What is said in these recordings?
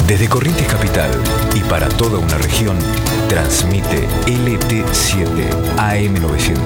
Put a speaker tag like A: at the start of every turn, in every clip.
A: Desde Corrientes Capital y para toda una región, transmite LT7 AM900.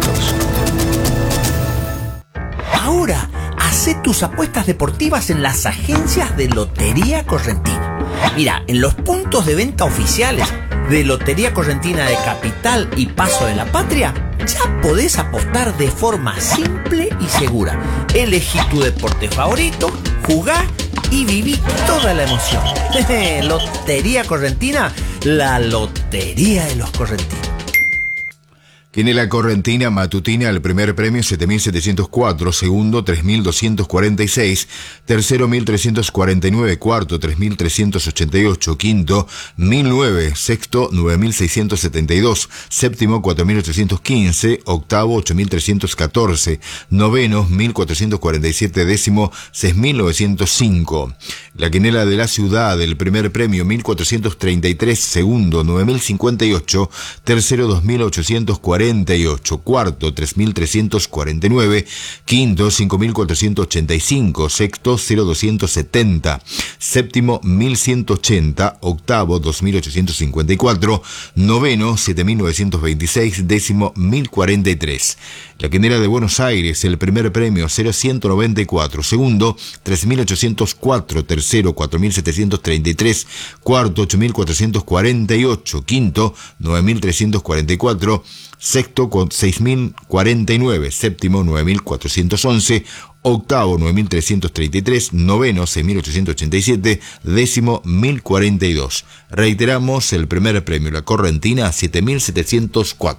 B: Ahora, hacé tus apuestas deportivas en las agencias de Lotería Correntina. Mira, en los puntos de venta oficiales de Lotería Correntina de Capital y Paso de la Patria, ya podés apostar de forma simple y segura. Elegí tu deporte favorito, jugá y viví toda la emoción. Lotería Correntina, la lotería de los correntinos.
C: Quinela Correntina matutina, el primer premio 7.704, segundo 3.246, tercero 1.349, cuarto 3.388, quinto 1.009, sexto 9.672, séptimo 4.815, octavo 8.314, noveno 1.447, décimo 6.905. La quinela de la ciudad, el primer premio 1.433, segundo 9.058, tercero 2.848, cuarto 3.349, quinto 5.485, sexto 0.270, séptimo 1.180, octavo 2.854, noveno 7.926, décimo 1.043. La quinela de Buenos Aires, el primer premio 0.194, segundo 3.804, tercero 4.733, cuarto 8.448, quinto 9.344, sexto con 6.049, séptimo 9.411, octavo 9.333, noveno 6.887, décimo 1.042. Reiteramos, el primer premio, la Correntina, 7.704.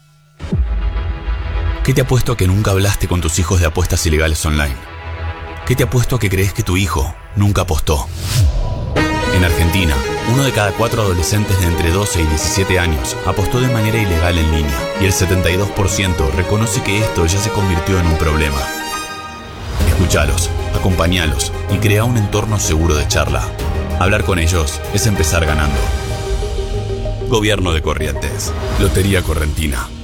D: ¿Qué te apuesto a que nunca hablaste con tus hijos de apuestas ilegales online? ¿Qué te apuesto a que crees que tu hijo nunca apostó? En Argentina, 1 de cada 4 adolescentes de entre 12 y 17 años apostó de manera ilegal en línea, y el 72% reconoce que esto ya se convirtió en un problema. Escúchalos, acompáñalos y crea un entorno seguro de charla. Hablar con ellos es empezar ganando. Gobierno de Corrientes. Lotería Correntina.